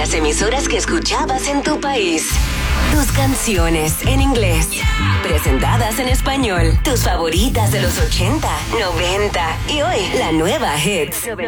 las emisoras que escuchabas en tu país. Tus canciones en inglés, presentadas en español. Tus favoritas de los 80, 90 y hoy, la nueva hits.